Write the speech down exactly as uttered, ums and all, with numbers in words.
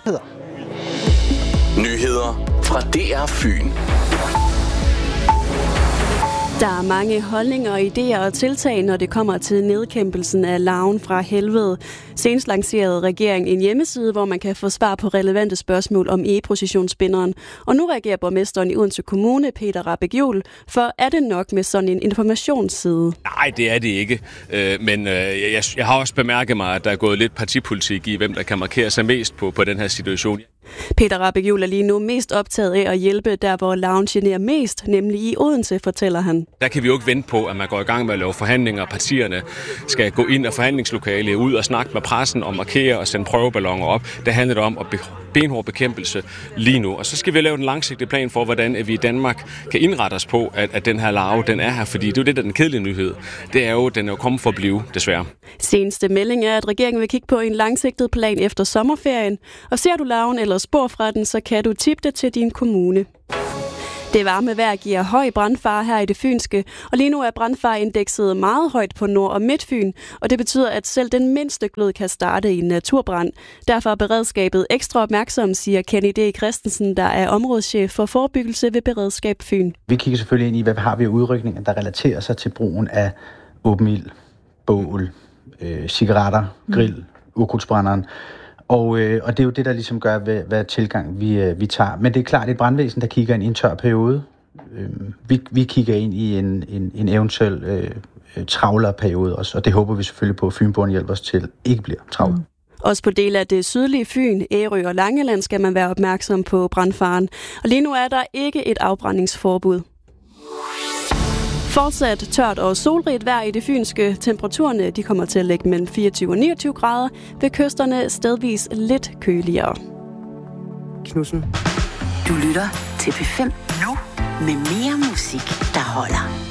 Nyheder fra D R Fyn. Der er mange holdninger, idéer og tiltag, når det kommer til nedkæmpelsen af larven fra helvede. Senest lancerede regeringen en hjemmeside, hvor man kan få svar på relevante spørgsmål om e-processionsbinderen. Og nu reagerer borgmesteren i Odense Kommune, Peter Rahbæk-Juel, for er det nok med sådan en informationsside? Nej, det er det ikke. Men jeg har også bemærket mig, at der er gået lidt partipolitik i, hvem der kan markere sig mest på, på den her situation. Peter Rahbæk-Juel er lige nu mest optaget af at hjælpe der, hvor larven generer mest, nemlig i Odense, fortæller han. Der kan vi jo ikke vente på, at man går i gang med at lave forhandlinger. Partierne skal gå ind af forhandlingslokale, ud og snakke med pressen og markere og sende prøveballoner op. Der handler det om at benhård bekæmpelse lige nu. Og så skal vi lave en langsigtet plan for, hvordan vi i Danmark kan indrette os på, at, at den her larve, den er her. Fordi det er jo det, der er den kedelige nyhed. Det er jo, den er jo kommet for at blive, desværre. Seneste melding er, at regeringen vil kigge på en langsigtet plan efter sommerferien. Og ser du larven eller spor fra den, så kan du tippe det til din kommune. Det varme vejr giver høj brandfare her i det fynske, og lige nu er brandfareindekset meget højt på Nord- og Midtfyn, og det betyder, at selv den mindste glød kan starte i en naturbrand. Derfor er beredskabet ekstra opmærksom, siger Kenny D. Christensen, der er områdeschef for forebyggelse ved Beredskab Fyn. Vi kigger selvfølgelig ind i, hvad har vi af udrykninger, der relaterer sig til brugen af åben ild, bål, øh, cigaretter, grill, mm. ukrudtsbrænderen. Og, øh, og det er jo det, der ligesom gør, hvad, hvad tilgang vi, øh, vi tager. Men det er klart, et brandvæsen, der kigger ind i en tør periode. Øh, vi, vi kigger ind i en, en, en eventuel øh, travlere periode også, og det håber vi selvfølgelig på, at Fynboerne hjælper os til, ikke bliver travlt. Mm. Også på del af det sydlige Fyn, Ærø og Langeland skal man være opmærksom på brandfaren. Og lige nu er der ikke et afbrændingsforbud. Fortsat tørt og solrigt vejr i det fynske. Temperaturerne de kommer til at ligge mellem fireogtyve og niogtyve grader. Ved kysterne stedvis lidt køligere. Knudsen. Du lytter til P fem nu med mere musik, der holder.